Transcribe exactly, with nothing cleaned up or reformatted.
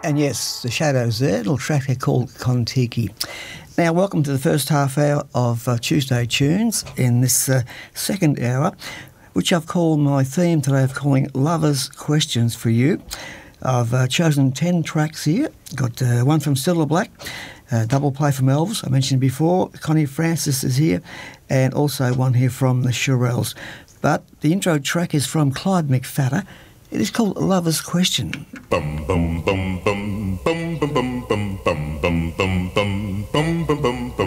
And yes, the Shadows there, a little track they called Kontiki. Now, welcome to the first half hour of uh, Tuesday Tunes in this uh, second hour, which I've called my theme today of calling Lovers' Questions for You. I've uh, chosen ten tracks here. Got uh, one from Cilla Black, uh, double play from Elvis, I mentioned before. Connie Francis is here, and also one here from the Shirelles. But the intro track is from Clyde McPhatter. It is called Lover's Question. Bum bum bum bum bum bum bum bum bum bum bum bum bum bum bum.